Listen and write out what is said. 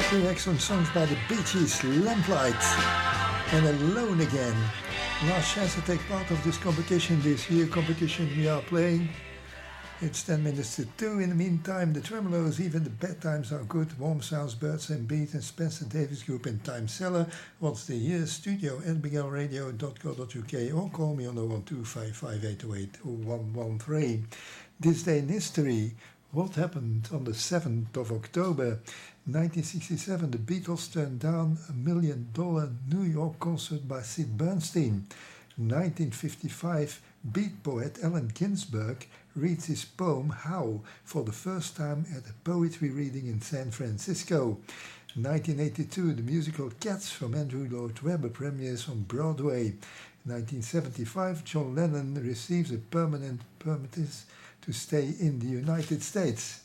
Two excellent songs by the Bee Gees, Lamplight and Alone Again. Last chance to take part of this competition this year. Competition we are playing. It's 10 minutes to 2. In the meantime, the Tremolos, Even the Bad Times Are Good, Warm Sounds, Birds and Beat, and Spencer Davis Group in Time Cellar. What's the year? Studio at miguelradio.co.uk or call me on 012-55808-113. This day in history. What happened on the 7th of October 1967? The Beatles turned down $1 million New York concert by Sid Bernstein. 1955, beat poet Allen Ginsberg reads his poem How for the first time at a poetry reading in San Francisco. 1982, the musical Cats from Andrew Lloyd Webber premieres on Broadway. 1975, John Lennon receives a permanent permit to stay in the United States.